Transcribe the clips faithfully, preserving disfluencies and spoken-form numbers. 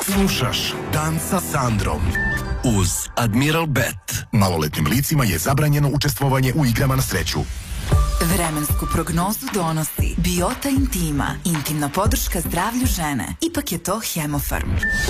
Slušaš Dan sa Sandrom uz Admiral Bet. Maloletnim licima je zabranjeno učestvovanje u igrama na sreću. Vremensku prognozu donosi Biota Intima, intimna podrška zdravlju žene. Ipak je to Hemofarm.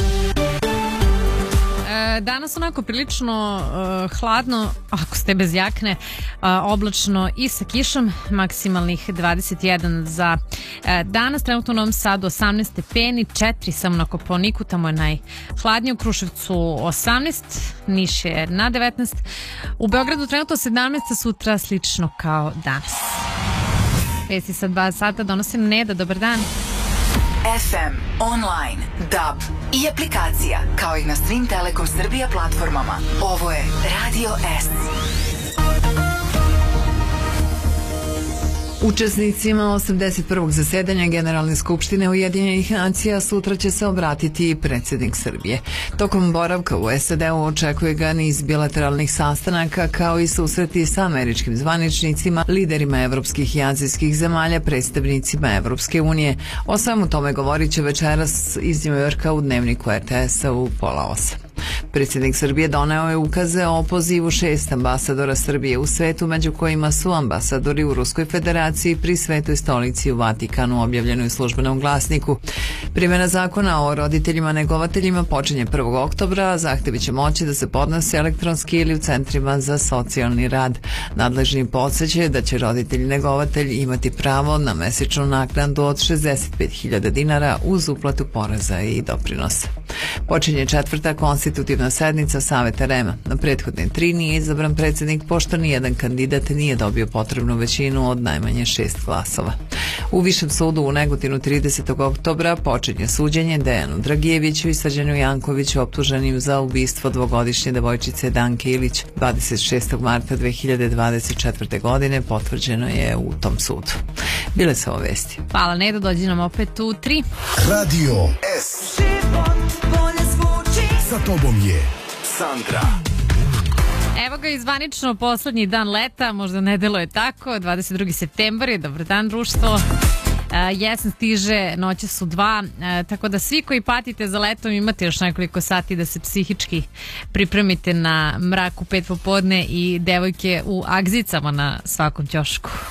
Danas onako prilično uh, hladno, ako ste bez jakne, uh, oblačno i sa kišom, maksimalnih dvadeset jedan za uh, danas. Trenutno u Novom Sadu osamnaest stepeni, četiri samo na Kopaoniku, tamo je najhladnije, u Kruševcu osamnaest, Niš je na devetnaest, u Beogradu trenutno sedamnaest, sutra slično kao danas. Vesti sa dva sata donosi Neda, dobar dan. F M, online, D A B i aplikacija, kao i na svim Telekom Srbija platformama. Ovo je Radio S. Učesnicima osamdeset prvog zasedanja Generalne skupštine Ujedinjenih nacija sutra će se obratiti predsjednik Srbije. Tokom boravka u S A D-u očekuje ga niz bilateralnih sastanaka, kao i susreti sa američkim zvaničnicima, liderima evropskih i azijskih zemalja, predstavnicima Evropske unije. O svemu tome govorit će večeras iz New Yorka u Dnevniku R T S-a u pola osam. Predsjednik Srbije doneo je ukaze o opozivu šest ambasadora Srbije u svetu, među kojima su ambasadori u Ruskoj federaciji pri Svetoj stolici u Vatikanu, objavljenoj u Službenom glasniku. Primjena zakona o roditeljima negovateljima počinje prvog oktobra, a zahtevi će moći da se podnose elektronski ili u centrima za socijalni rad. Nadležni podsećaju da će roditelj negovatelj imati pravo na mesečnu naknadu od šezdeset pet hiljada dinara uz uplatu poreza i doprinosa. Počinje četvrta konstitutivna sednica Saveta R E M-a. Na prethodne tri nije izabran predsjednik, pošto nijedan kandidat nije dobio potrebnu većinu od najmanje šest glasova. U Višem sudu u Negotinu tridesetog oktobra počinje suđenje Dejanu Dragijeviću i Srđanu Jankoviću, optuženim za ubistvo dvogodišnje devojčice Danke Ilić. dvadeset šestog marta dve hiljade dvadeset četvrte. godine potvrđeno je u tom sudu. Bile su ovo vesti. Hvala, Neda, dođi nam opet u tri. Radio S. Sa tobom je Sandra. Evo ga i zvanično poslednji dan leta, možda ne deluje tako, dvadeset drugi septembar je, dobar dan društvo. Uh, jesen stiže, noće su dva, uh, tako da svi koji patite za letom imate još nekoliko sati da se psihički pripremite na mrak u pet popodne i devojke u agzicama na svakom ćošku.